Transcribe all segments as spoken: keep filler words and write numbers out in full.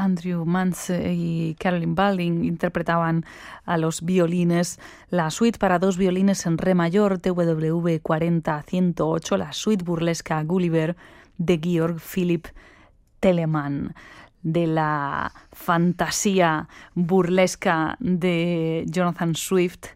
Andrew Mantz y Carolyn Balding interpretaban a los violines la suite para dos violines en re mayor T W cuarenta ciento ocho, la suite burlesca Gulliver de Georg Philipp Telemann. De la fantasía burlesca de Jonathan Swift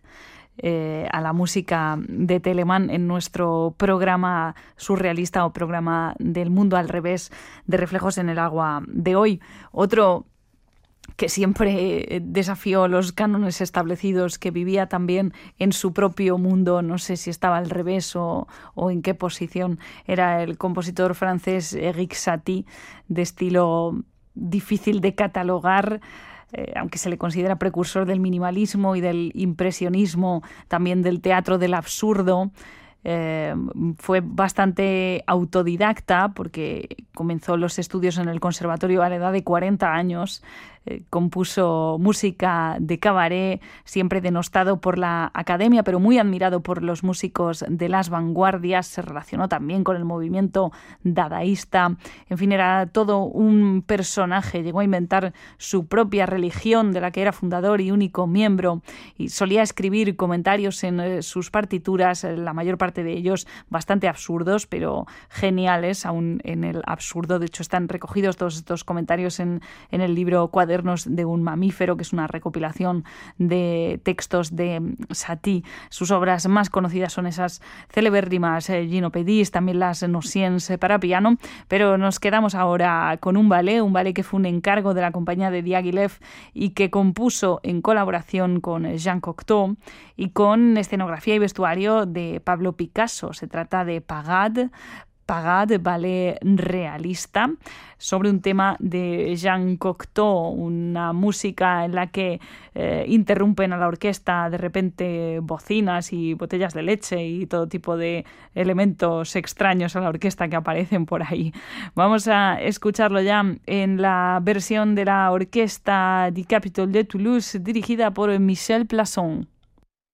eh, a la música de Telemann en nuestro programa surrealista o programa del mundo al revés de Reflejos en el Agua de hoy. Otro que siempre desafió los cánones establecidos, que vivía también en su propio mundo, no sé si estaba al revés o, o en qué posición, era el compositor francés Erik Satie, de estilo difícil de catalogar, eh, aunque se le considera precursor del minimalismo y del impresionismo, también del teatro del absurdo. Eh, fue bastante autodidacta porque comenzó los estudios en el conservatorio a la edad de cuarenta años. Eh, compuso música de cabaret, siempre denostado por la academia, pero muy admirado por los músicos de las vanguardias. Se relacionó también con el movimiento dadaísta. En fin, era todo un personaje. Llegó a inventar su propia religión, de la que era fundador y único miembro, y solía escribir comentarios en eh, sus partituras, eh, la mayor parte de ellos bastante absurdos, pero geniales aún en el absurdo. De hecho, están recogidos todos estos comentarios en, en el libro Cuadernos de un mamífero, que es una recopilación de textos de Satie. Sus obras más conocidas son esas celebérrimas eh, Gynopédies, también las Nociens para piano, pero nos quedamos ahora con un ballet, un ballet que fue un encargo de la compañía de Diaghilev y que compuso en colaboración con Jean Cocteau y con escenografía y vestuario de Pablo Picasso. Se trata de Pagade, Pagade, ballet realista, sobre un tema de Jean Cocteau, una música en la que eh, interrumpen a la orquesta de repente bocinas y botellas de leche y todo tipo de elementos extraños a la orquesta que aparecen por ahí. Vamos a escucharlo ya en la versión de la orquesta du Capitole de Toulouse, dirigida por Michel Plasson.